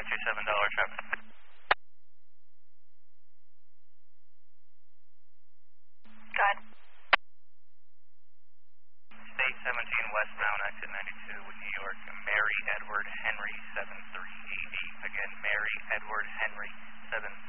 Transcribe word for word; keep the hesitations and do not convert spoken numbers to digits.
five two seven dollar traffic. Go ahead. State seventeen westbound, exit ninety-two, New York, Mary Edward Henry seven three eighty. Again, Mary Edward Henry seven